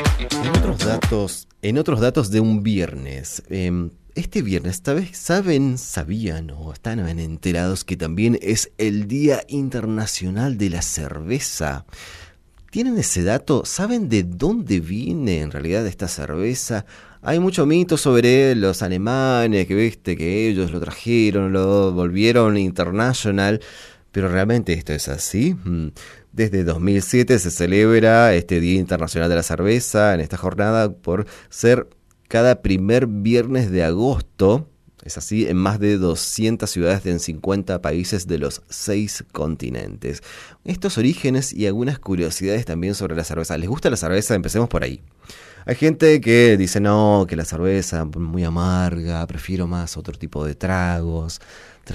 En otros datos de un viernes, este viernes, esta vez sabían o están enterados que también es el Día Internacional de la Cerveza. ¿Tienen ese dato? ¿Saben de dónde viene en realidad esta cerveza? Hay mucho mito sobre los alemanes, que viste que ellos lo trajeron, lo volvieron international, pero realmente esto es así. Desde 2007 se celebra este Día Internacional de la Cerveza en esta jornada por ser cada primer viernes de agosto. Es así, en más de 200 ciudades en 50 países de los 6 continentes. Estos orígenes y algunas curiosidades también sobre la cerveza. ¿Les gusta la cerveza? Empecemos por ahí. Hay gente que dice no, que la cerveza es muy amarga, prefiero más otro tipo de tragos.